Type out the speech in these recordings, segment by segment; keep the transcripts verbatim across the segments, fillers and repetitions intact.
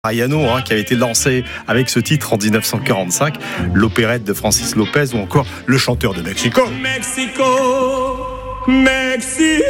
Mariano, hein, qui avait été lancé avec ce titre en dix-neuf cent quarante-cinq, l'opérette de Francis Lopez ou encore le chanteur de Mexico. Mexico, Mexico.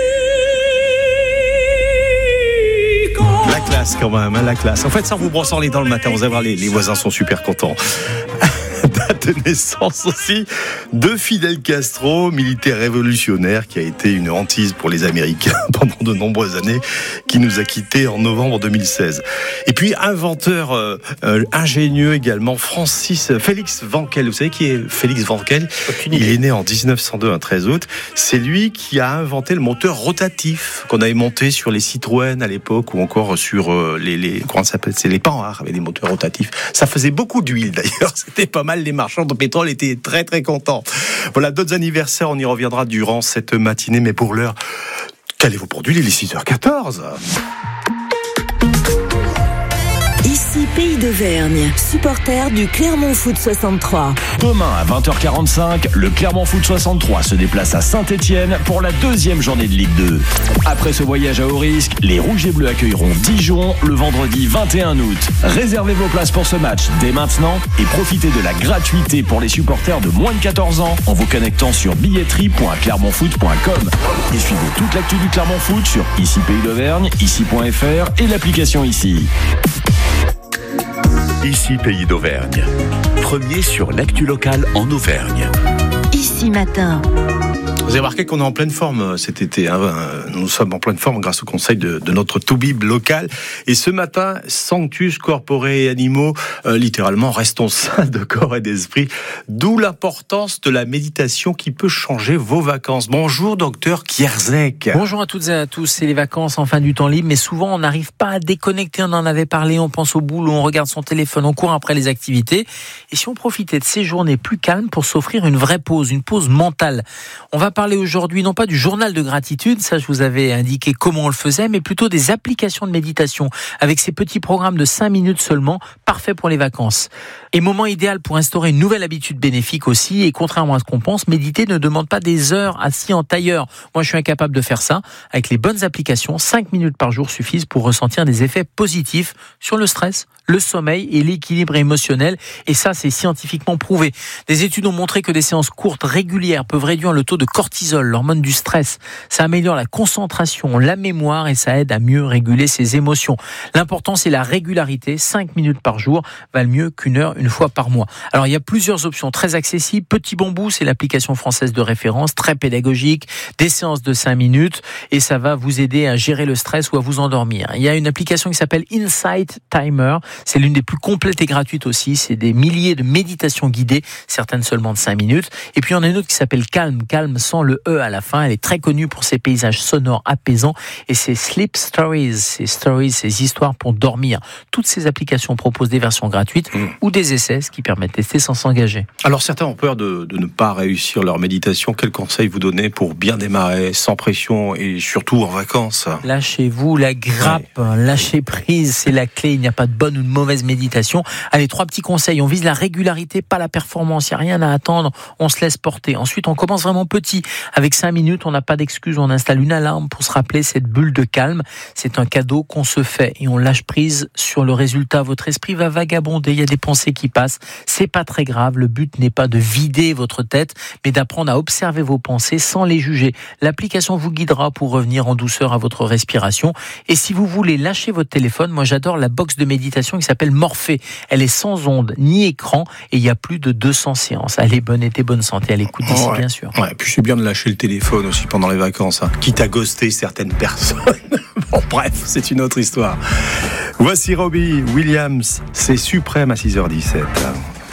La classe quand même, hein, la classe. En fait, ça, en vous brossant les dents le matin, vous allez voir, les, les voisins sont super contents. Date de naissance aussi de Fidel Castro, militaire révolutionnaire qui a été une hantise pour les Américains pendant de nombreuses années, qui nous a quittés en novembre deux mille seize. Et puis inventeur, euh, euh, ingénieux également, Francis Félix Wankel. Vous savez qui est Félix Wankel ? Il est né en dix-neuf cent deux, un treize août. C'est lui qui a inventé le moteur rotatif qu'on avait monté sur les Citroën à l'époque ou encore sur euh, les, les comment ça s'appelle ? C'est les Panhard avec des moteurs rotatifs. Ça faisait beaucoup d'huile d'ailleurs. C'était pas mal. Les marchands de pétrole étaient très très contents. Voilà, d'autres anniversaires, on y reviendra durant cette matinée, mais pour l'heure, qu'allez-vous produire, il est six heures quatorze. Ici Pays d'Auvergne, supporter du Clermont Foot soixante-trois. Demain à vingt heures quarante-cinq, le Clermont Foot soixante-trois se déplace à Saint-Étienne pour la deuxième journée de Ligue deux. Après ce voyage à haut risque, les Rouges et Bleus accueilleront Dijon le vendredi vingt et un août. Réservez vos places pour ce match dès maintenant et profitez de la gratuité pour les supporters de moins de quatorze ans en vous connectant sur billetterie point clermont foot point com. Et suivez toute l'actu du Clermont Foot sur Ici Pays d'Auvergne, ici point f r et l'application Ici. Ici Pays d'Auvergne, premier sur l'actu locale en Auvergne. Ici matin. Vous avez remarqué qu'on est en pleine forme cet été. Hein. Nous sommes en pleine forme grâce au conseil de, de notre Toubib local. Et ce matin, Sanctus Corpore Animo, euh, littéralement, restons sains de corps et d'esprit. D'où l'importance de la méditation qui peut changer vos vacances. Bonjour, docteur Kierzek. Bonjour à toutes et à tous. C'est les vacances en fin du temps libre, mais souvent on n'arrive pas à déconnecter. On en avait parlé, on pense au boulot, on regarde son téléphone, on court après les activités. Et si on profitait de ces journées plus calmes pour s'offrir une vraie pause, une pause mentale. On va parler aujourd'hui non pas du journal de gratitude, ça je vous avais indiqué comment on le faisait, mais plutôt des applications de méditation avec ces petits programmes de cinq minutes seulement, parfaits pour les vacances. Et moment idéal pour instaurer une nouvelle habitude bénéfique aussi, et contrairement à ce qu'on pense, méditer ne demande pas des heures assis en tailleur. Moi je suis incapable de faire ça. Avec les bonnes applications, cinq minutes par jour suffisent pour ressentir des effets positifs sur le stress, le sommeil et l'équilibre émotionnel, et ça c'est scientifiquement prouvé. Des études ont montré que des séances courtes régulières peuvent réduire le taux de cortisol, l'hormone du stress. Ça améliore la concentration, la mémoire et ça aide à mieux réguler ses émotions. L'important c'est la régularité, cinq minutes par jour valent mieux qu'une heure une fois par mois. Alors il y a plusieurs options très accessibles. Petit Bambou, c'est l'application française de référence, très pédagogique, des séances de cinq minutes et ça va vous aider à gérer le stress ou à vous endormir. Il y a une application qui s'appelle Insight Timer. C'est l'une des plus complètes et gratuites aussi. C'est des milliers de méditations guidées, certaines seulement de cinq minutes. Et puis, il y en a une autre qui s'appelle Calm, Calm sans le E à la fin. Elle est très connue pour ses paysages sonores apaisants. Et c'est Sleep Stories, ces stories, ces histoires pour dormir. Toutes ces applications proposent des versions gratuites mmh. ou des essais, ce qui permet de tester sans s'engager. Alors, certains ont peur de, de ne pas réussir leur méditation. Quels conseils vous donnez pour bien démarrer, sans pression et surtout en vacances ? Lâchez-vous la grappe, ouais. Lâchez prise, c'est la clé. Il n'y a pas de bonne ou de mauvaise méditation. Allez, trois petits conseils. On vise la régularité, pas la performance. Il n'y a rien à attendre. On se laisse porter. Ensuite, on commence vraiment petit. Avec cinq minutes, on n'a pas d'excuse. On installe une alarme pour se rappeler cette bulle de calme. C'est un cadeau qu'on se fait et on lâche prise sur le résultat. Votre esprit va vagabonder. Il y a des pensées qui passent. C'est pas très grave. Le but n'est pas de vider votre tête, mais d'apprendre à observer vos pensées sans les juger. L'application vous guidera pour revenir en douceur à votre respiration. Et si vous voulez lâcher votre téléphone, moi j'adore la box de méditation qui s'appelle Morphée. Elle est sans ondes ni écran et il y a plus de deux cents séances. Allez, bonne été, bonne santé à l'écoute d'ici, ouais. bien sûr. Ouais, puis c'est bien de lâcher le téléphone aussi pendant les vacances, hein, quitte à ghoster certaines personnes. Bon, bref, c'est une autre histoire. Voici Robbie Williams, c'est suprême à six heures dix-sept.